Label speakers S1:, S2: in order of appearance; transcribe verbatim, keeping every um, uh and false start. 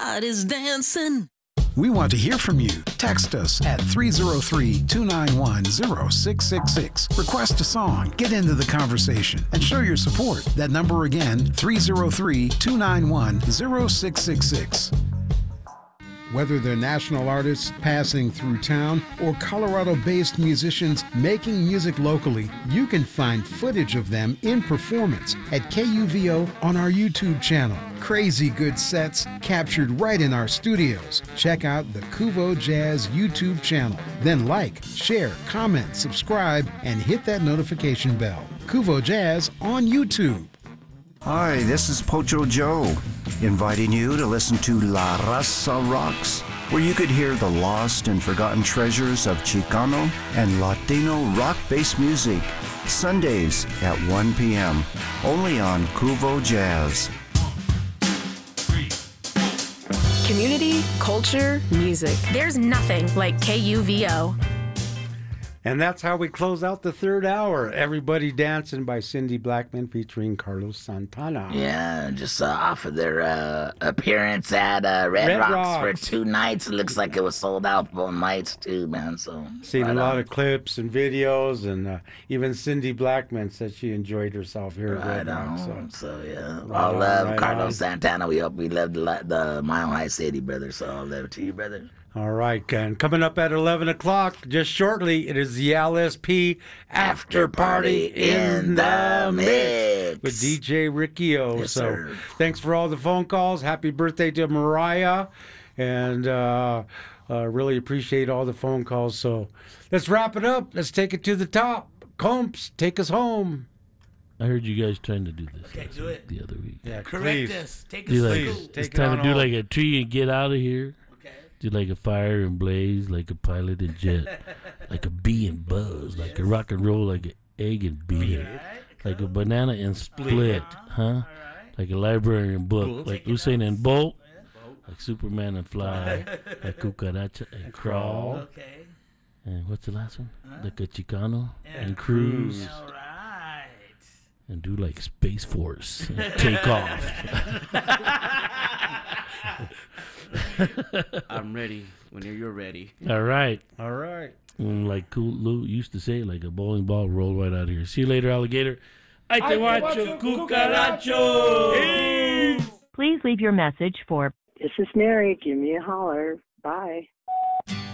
S1: Everybody's dancing.
S2: We want to hear from you. Text us at three oh three, two nine one, oh six six six. Request a song, get into the conversation, and show your support. That number again, three oh three, two nine one, oh six six six. Whether they're national artists passing through town or Colorado-based musicians making music locally, you can find footage of them in performance at K U V O on our YouTube channel. Crazy good sets captured right in our studios. Check out the Kuvo Jazz YouTube channel. Then like, share, comment, subscribe, and hit that notification bell. Kuvo Jazz on YouTube.
S3: Hi, this is Pocho Joe, inviting you to listen to La Raza Rocks, where you could hear the lost and forgotten treasures of Chicano and Latino rock-based music, Sundays at one p.m., only on Kuvo Jazz.
S4: Community, culture, music. There's nothing like K U V O.
S5: And that's how we close out the third hour. Everybody Dancing by Cindy Blackman featuring Carlos Santana.
S6: Yeah, just uh, off of their uh, appearance at uh, Red,
S5: Red
S6: Rocks,
S5: Rocks
S6: for two nights. It looks like it was sold out both nights too, man. So
S5: Seen
S6: right
S5: a lot
S6: on.
S5: of clips and videos, and uh, even Cindy Blackman said she enjoyed herself here at
S6: Right
S5: Red Rocks. So.
S6: on. So yeah,
S5: Right
S6: all
S5: on,
S6: love,
S5: right
S6: Carlos
S5: on.
S6: Santana. We hope we love the, li- the Mile High City, brother. So all love to you, brother.
S5: All right, and coming up at eleven o'clock, just shortly, it is the L S P After Party in the Mix with D J Ricky O.
S6: Yes,
S5: so
S6: sir.
S5: thanks for all the phone calls. Happy birthday to Mariah, and uh, uh, really appreciate all the phone calls. So let's wrap it up. Let's take it to the top. Comps, take us home.
S7: I heard you guys trying to do this
S8: Okay,
S7: last
S8: do
S7: week,
S8: it.
S7: the other week.
S5: Yeah,
S8: Correct
S5: please.
S8: us. Take
S7: Do
S8: us
S7: like,
S8: to
S5: Please,
S8: school.
S5: take
S7: it's
S5: it
S7: time
S5: on
S7: to do
S5: home.
S7: like a tree and get out of here.
S8: Okay.
S7: Do like a fire and blaze, like a pilot and jet, like a bee and buzz, like a rock and roll, like an egg and beat, like a banana and split, huh? Like a library and book, like Usain and Bolt, like Superman and fly, like cucaracha and crawl,
S8: Okay.
S7: and what's the last one? Like a Chicano and cruise,
S8: All right.
S7: and do like Space Force and take off.
S8: I'm ready whenever you're ready.
S7: All right.
S5: All right.
S7: Mm, like Cool Lou used to say, like a bowling ball roll right out of here. See you later, alligator. Ay te guacho, cucaracho.
S9: Please leave your message for
S10: This is Mary. Give me a holler. Bye.